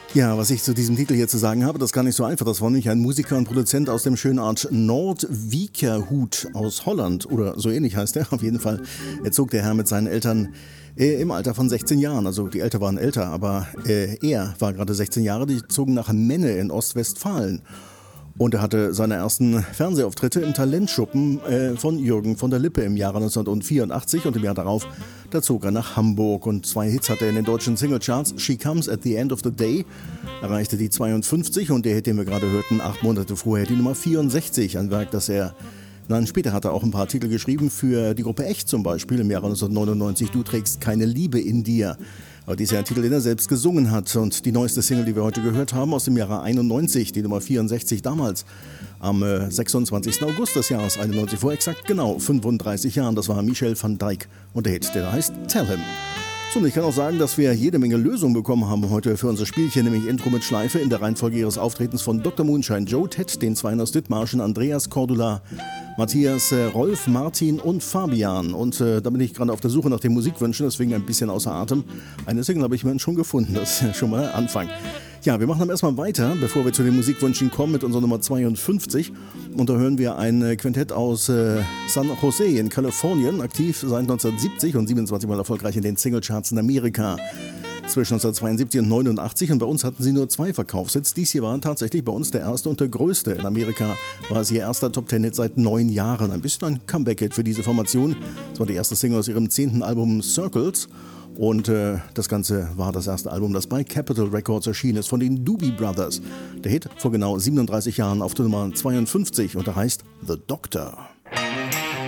Ja, was ich zu diesem Titel hier zu sagen habe, das ist gar nicht so einfach. Das war nämlich ein Musiker und Produzent aus dem schönen Ort Noordwijkerhout aus Holland oder so ähnlich heißt er. Auf jeden Fall zog der Herr mit seinen Eltern im Alter von 16 Jahren. Also die Eltern waren älter, aber er war gerade 16 Jahre. Die zogen nach Menne in Ostwestfalen. Und er hatte seine ersten Fernsehauftritte im Talentschuppen von Jürgen von der Lippe im Jahre 1984 und im Jahr darauf, da zog er nach Hamburg und 2 Hits hatte er in den deutschen Singlecharts. She Comes at the End of the Day erreichte die 52 und der Hit, den wir gerade hörten, 8 Monate vorher die Nummer 64, ein Werk, das er später hat er auch ein paar Titel geschrieben für die Gruppe Echt zum Beispiel im Jahre 1999, Du trägst keine Liebe in dir. Aber dies ist ja ein Titel, den er selbst gesungen hat. Und die neueste Single, die wir heute gehört haben, aus dem Jahre 91, die Nummer 64 damals, am 26. August des Jahres 91, vor exakt genau 35 Jahren. Das war Michel van Dijk und der Hit, der heißt Tell Him. So, und ich kann auch sagen, dass wir jede Menge Lösungen bekommen haben heute für unser Spielchen, nämlich Intro mit Schleife in der Reihenfolge ihres Auftretens von Dr. Moonshine, Joe, Ted, den Zweien aus Dithmarschen, Andreas, Cordula, Matthias, Rolf, Martin und Fabian. Und da bin ich gerade auf der Suche nach den Musikwünschen, deswegen ein bisschen außer Atem. Eine Single habe ich mir schon gefunden, das ist schon mal ein Anfang. Ja, wir machen dann erstmal weiter, bevor wir zu den Musikwünschen kommen mit unserer Nummer 52. Und da hören wir ein Quintett aus San Jose in Kalifornien, aktiv seit 1970 und 27 Mal erfolgreich in den Singlecharts in Amerika. Zwischen 1972 und 1989 und bei uns hatten sie nur 2 Verkaufshits. Dies hier war tatsächlich bei uns der erste und der größte. In Amerika war es ihr erster Top-10-Hit seit 9 Jahren. Ein bisschen ein Comeback-Hit für diese Formation. Es war die erste Single aus ihrem 10. Album Circles. Und das Ganze war das erste Album, das bei Capitol Records erschienen ist, von den Doobie Brothers. Der Hit vor genau 37 Jahren auf der Nummer 52 und der heißt The Doctor.